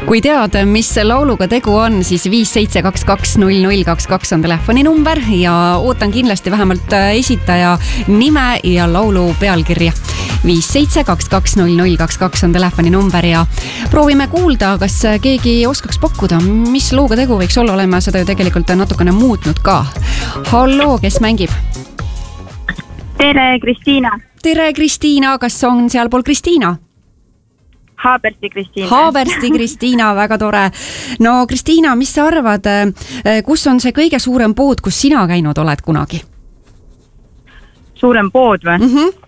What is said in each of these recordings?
Kui tead, mis lauluga tegu on, siis 572200022 on telefoninumber ja ootan kindlasti vähemalt esitaja nime ja laulu pealkirja. 572200022 on telefoninumber ja proovime kuulda, kas keegi oskaks pakkuda, mis looga tegu võiks olla, olema seda ju tegelikult natukene muutnud ka. Hallo, kes mängib? Tere, Kristiina. Tere, Kristiina, kas on seal pool Kristiina? Haabersti Kristiina. Haabersti Kristiina, väga tore. No Kristiina, mis sa arvad, kus on see kõige suurem pood, kus sina käinud oled kunagi? Suurem pood või?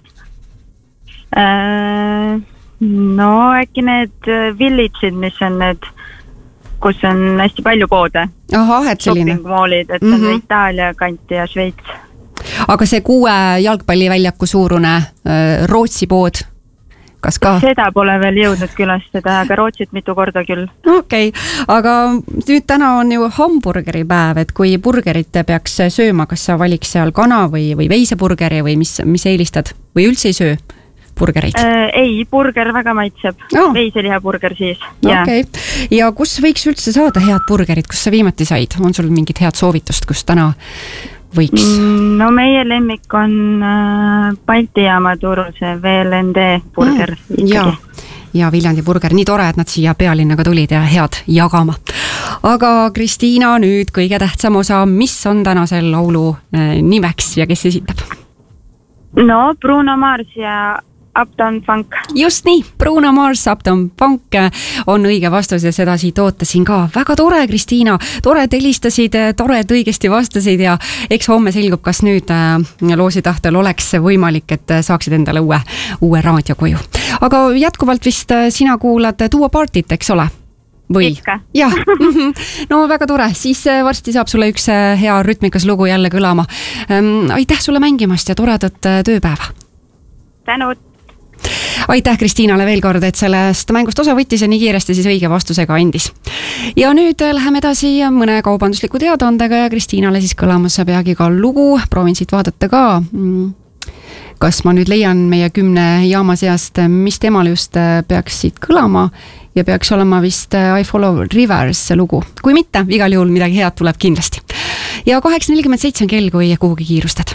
No äkki need village'id, mis on need, kus on hästi palju poode. Ahah, et selline. Shopping-mallid, et on Itaalia kanti ja Šveits. Aga see 6 jalgpalliväljaku suurune Rootsi pood, kas ka? Seda pole veel jõudnud külastada, aga Rootsit mitu korda küll. Okei, aga nüüd täna on ju hamburgeri päev, et kui burgerit peaks sööma, kas sa valiks seal kana või veiseburgeri või mis eelistad või üldse ei söö burgerit? Ei, burger väga maitseb. Veiselihaburger siis. Okay. Ja kus võiks üldse saada head burgerit, kus sa viimati said? On sul mingit head soovitust, kus täna võiks? No meie lemmik on Balti jaama turul see VLND burger. Ja Viljandi burger, nii tore, et nad siia pealinnaga tulid ja head jagama. Aga Kristiina, nüüd kõige tähtsam osa, mis on tänasel laulu nimeks ja kes esitab? No Bruno Mars ja Uptown Funk. Just nii, Bruno Mars, Uptown Funk on õige vastus ja seda siit ootasin ka. Väga tore, Kristiina, tore, et helistasid, tore, et õigesti vastasid ja eks homme selgub, kas nüüd loositahtel oleks võimalik, et saaksid endale uue raadio koju. Aga jätkuvalt vist sina kuulad Duo Partit, eks ole? Või? Ikka. Jah, no väga tore, siis varsti saab sulle üks hea rütmikas lugu jälle kõlama. Aitäh sulle mängimast ja toredat tööpäeva. Tänud. Aitäh Kristiinale veel kord, et sellest mängust osa võttis ja nii kiiresti siis õige vastusega andis. Ja nüüd läheme edasi mõne kaubandusliku teadaandega ja Kristiinale siis kõlamas peagi ka lugu. Proovin siit vaadata ka, kas ma nüüd leian meie 10 jaama seast, mis temal just peaks siit kõlama ja peaks olema vist I Follow Rivers lugu. Kui mitte, igal juhul midagi head tuleb kindlasti. Ja 8.47 on kell, kui kuhugi kiirustad.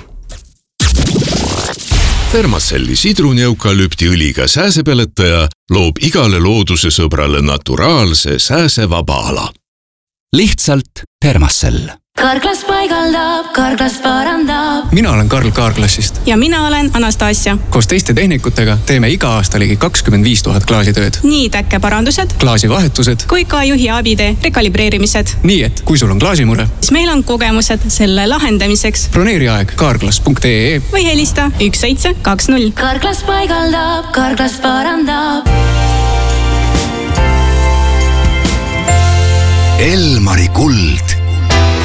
Thermacelli sidruneukalüptiõliga sääsepeletaja loob igale looduse sõbrale naturaalse sääsevaba ala. Lihtsalt Thermacell. Karglas paigaldab, Karglas parandab. Mina olen Karl Kaarklassist. Ja mina olen Anastasia. Koos teiste tehnikutega teeme iga aasta ligi 25 000 klaasitööd. Nii täkkeparandused, klaasivahetused kui ka juhi abide rekalibreerimised. Nii et kui sul on klaasimure, siis meil on kogemused selle lahendamiseks. Broneeri aeg kaarglas.ee või helista 1720. Karglas paigaldab, Karglas parandab. Elmari kuld